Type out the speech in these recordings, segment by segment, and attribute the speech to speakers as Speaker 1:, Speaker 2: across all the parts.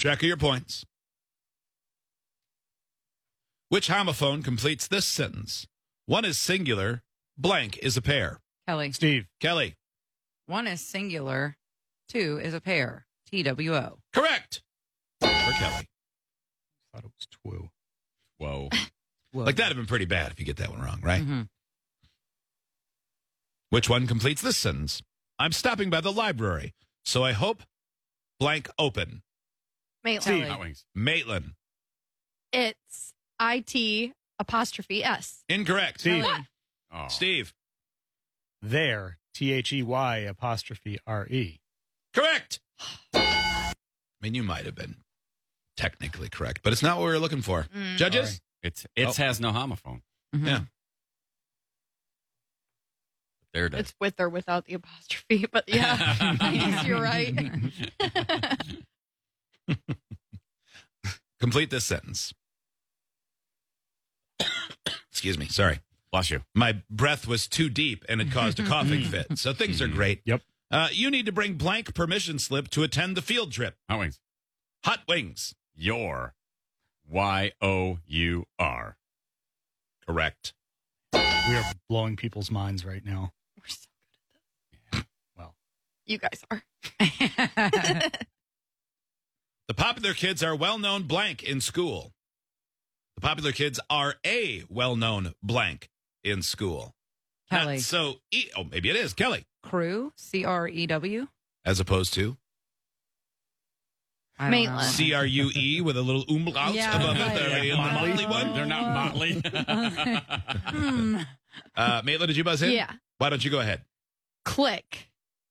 Speaker 1: track of your points. Which homophone completes this sentence? One is singular, blank is a pair.
Speaker 2: Kelly.
Speaker 3: Steve.
Speaker 1: Kelly.
Speaker 2: One is singular. Two is a pair. TWO.
Speaker 1: Correct. For Kelly.
Speaker 3: Thought it was two.
Speaker 4: Whoa.
Speaker 1: Like, that'd have been pretty bad if you get that one wrong, right?
Speaker 2: Mm-hmm.
Speaker 1: Which one completes this sentence? I'm stopping by the library, so I hope blank open.
Speaker 5: Maitland.
Speaker 4: Hot wings.
Speaker 1: Maitland.
Speaker 5: It's IT''S.
Speaker 1: Incorrect.
Speaker 3: Steve.
Speaker 2: Kelly.
Speaker 4: Oh.
Speaker 1: Steve.
Speaker 3: There. THEY''RE.
Speaker 1: Correct. I mean, you might have been technically correct, but it's not what we were looking for. Judges?
Speaker 3: Sorry.
Speaker 4: It has no homophone.
Speaker 2: Mhm.
Speaker 1: Yeah.
Speaker 4: There it is.
Speaker 5: It's with or without the apostrophe, but yeah, yes, you're right.
Speaker 1: Complete this sentence. Excuse me. Sorry.
Speaker 4: Bless you.
Speaker 1: My breath was too deep and it caused a coughing fit. So things are great.
Speaker 3: Yep.
Speaker 1: You need to bring blank permission slip to attend the field trip.
Speaker 4: Hot wings.
Speaker 1: Hot wings.
Speaker 4: Your. YOUR.
Speaker 1: Correct.
Speaker 3: We are blowing people's minds right now.
Speaker 5: We're so good at this.
Speaker 3: Well,
Speaker 5: You guys are.
Speaker 1: The popular kids are well-known blank in school. The popular kids are a well-known blank in school.
Speaker 2: Kelly.
Speaker 1: So, maybe it is. Kelly.
Speaker 2: Crew. CREW.
Speaker 1: As opposed to
Speaker 2: I don't
Speaker 5: Maitland.
Speaker 2: know.
Speaker 1: CRUE with a little umlaut
Speaker 2: Yeah,
Speaker 1: above
Speaker 2: right.
Speaker 1: it. Are they in the
Speaker 3: Motley?
Speaker 1: Motley one?
Speaker 4: They're not motley.
Speaker 1: Maitland, did you buzz in?
Speaker 5: Yeah.
Speaker 1: Why don't you go ahead?
Speaker 5: Click.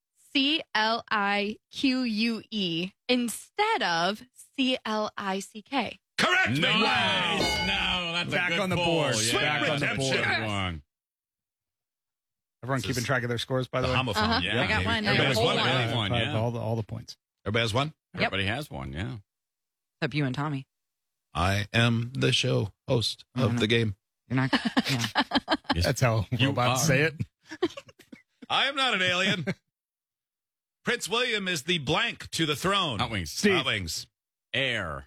Speaker 5: CLIQUE instead of CLICK.
Speaker 1: Correct,
Speaker 4: Nice.
Speaker 1: Maitland.
Speaker 4: No, that's
Speaker 3: Back
Speaker 4: a good
Speaker 3: on the
Speaker 4: pull.
Speaker 3: board.
Speaker 4: Yeah.
Speaker 3: Back on the board.
Speaker 4: Good one.
Speaker 3: everyone
Speaker 1: This
Speaker 3: keeping
Speaker 1: is
Speaker 3: track of their scores, by
Speaker 1: The
Speaker 3: the way?
Speaker 1: homophone.
Speaker 5: Uh-huh.
Speaker 4: Yeah,
Speaker 2: I got mine.
Speaker 1: Everybody has
Speaker 5: Whole
Speaker 1: one.
Speaker 5: lot.
Speaker 1: Right?
Speaker 4: One, yeah.
Speaker 3: All the points.
Speaker 1: Everybody has one?
Speaker 4: Everybody has one, yeah.
Speaker 2: Except you and Tommy.
Speaker 1: I am the show host of
Speaker 2: no.
Speaker 1: the game.
Speaker 2: You're not. Yeah.
Speaker 4: Yes.
Speaker 3: That's how
Speaker 4: You
Speaker 3: robots
Speaker 4: are.
Speaker 3: say it.
Speaker 1: I am not an alien. Prince William is the blank to the throne.
Speaker 4: Hot wings.
Speaker 3: Steve.
Speaker 1: Hot wings.
Speaker 4: Air.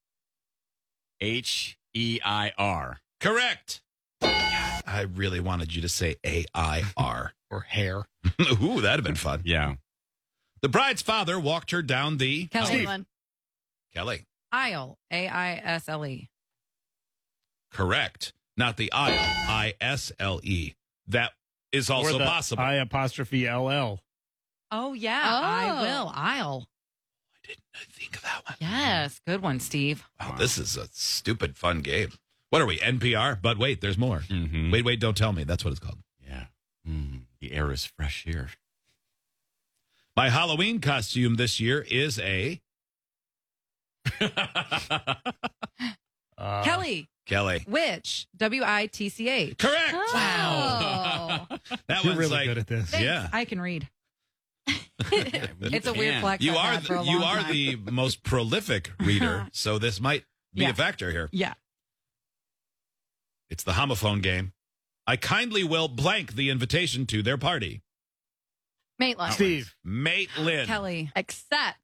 Speaker 4: HEIR.
Speaker 1: Correct. I really wanted you to say AIR.
Speaker 3: Or hair.
Speaker 1: Ooh, that'd have been fun.
Speaker 4: Yeah.
Speaker 1: The bride's father walked her down the
Speaker 2: Kelly.
Speaker 5: Maitland.
Speaker 1: Kelly.
Speaker 2: Aisle. AISLE.
Speaker 1: Correct. Not the aisle. ISLE. That is also
Speaker 3: or the
Speaker 1: possible.
Speaker 3: I''LL.
Speaker 2: Oh, yeah.
Speaker 5: Oh.
Speaker 2: I will. Aisle.
Speaker 1: I didn't think of that one.
Speaker 2: Yes. Good one, Steve.
Speaker 1: Wow, this is a stupid fun game. What are we, NPR? But wait, there's more.
Speaker 4: Mm-hmm.
Speaker 1: Wait, don't tell me. That's what it's called.
Speaker 4: Yeah. The air is fresh here.
Speaker 1: My Halloween costume this year is a
Speaker 2: Kelly.
Speaker 1: Kelly.
Speaker 2: Witch. WITCH.
Speaker 1: Correct.
Speaker 5: Oh.
Speaker 1: That
Speaker 3: You're
Speaker 1: one's
Speaker 3: really
Speaker 1: like
Speaker 3: good at this.
Speaker 2: Thanks.
Speaker 1: Yeah.
Speaker 2: I can read.
Speaker 4: It's
Speaker 2: It's a weird flex.
Speaker 1: you
Speaker 2: I've
Speaker 1: are
Speaker 2: had for a
Speaker 1: you
Speaker 2: long
Speaker 1: are
Speaker 2: time.
Speaker 1: the most prolific reader, so this might be
Speaker 2: Yeah.
Speaker 1: a factor here.
Speaker 2: Yeah.
Speaker 1: It's the homophone game. I kindly will blank the invitation to their party.
Speaker 5: Maitland.
Speaker 3: Steve.
Speaker 1: Maitland.
Speaker 2: Kelly.
Speaker 5: Accept.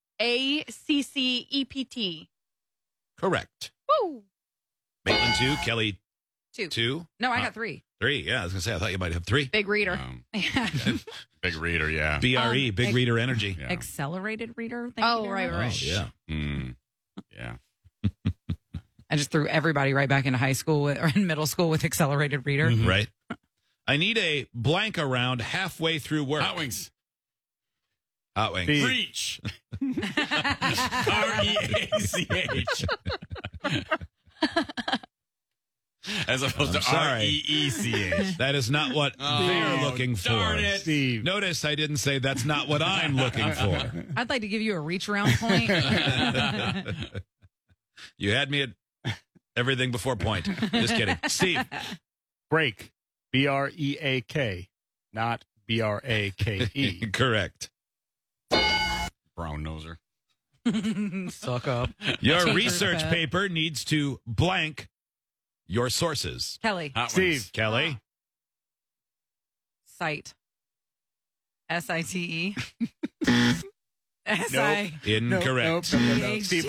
Speaker 5: ACCEPT.
Speaker 1: Correct.
Speaker 5: Woo.
Speaker 1: Maitland 2, Kelly
Speaker 2: Two.
Speaker 1: 2,
Speaker 2: No, I got 3.
Speaker 1: 3. Yeah, I was going to say, I thought you might have 3.
Speaker 5: Big reader.
Speaker 4: Big reader, yeah.
Speaker 1: BRE, big reader energy.
Speaker 4: Yeah.
Speaker 2: Accelerated reader. Thank
Speaker 5: Oh,
Speaker 2: you very
Speaker 5: right,
Speaker 2: much.
Speaker 5: right.
Speaker 1: Oh, yeah.
Speaker 4: Yeah.
Speaker 2: I just threw everybody right back into high school or in middle school with accelerated reader.
Speaker 3: Mhm.
Speaker 1: Right. I need a blank around halfway through work.
Speaker 4: Hot wings.
Speaker 1: Hot wings.
Speaker 3: Steve.
Speaker 4: Reach. REACH. As opposed
Speaker 1: I'm
Speaker 4: to
Speaker 1: sorry.
Speaker 4: REECH.
Speaker 1: That is not what they're looking for.
Speaker 4: darn it.
Speaker 3: Steve.
Speaker 1: Notice I didn't say that's not what I'm looking for.
Speaker 2: I'd like to give you a reach around point.
Speaker 1: You had me at everything before point. Just kidding. Steve.
Speaker 3: Break. BREAK. Not BRAKE.
Speaker 1: Correct.
Speaker 4: Brown noser.
Speaker 2: Suck up.
Speaker 1: Your
Speaker 2: Tinker's
Speaker 1: research
Speaker 2: pet.
Speaker 1: paper needs to blank your sources.
Speaker 2: Kelly.
Speaker 4: Hot
Speaker 3: Steve.
Speaker 4: wings.
Speaker 1: Kelly.
Speaker 2: Site. SITE.
Speaker 3: Nope.
Speaker 2: SI.
Speaker 1: Incorrect.
Speaker 3: Nope. Steve.